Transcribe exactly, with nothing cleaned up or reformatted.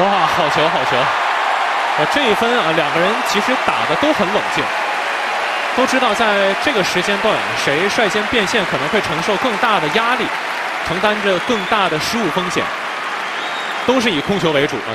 哇，好球好球！呃，这一分啊，两个人其实打的都很冷静，都知道在这个时间段谁率先变线可能会承受更大的压力，承担着更大的失误风险，都是以控球为主啊。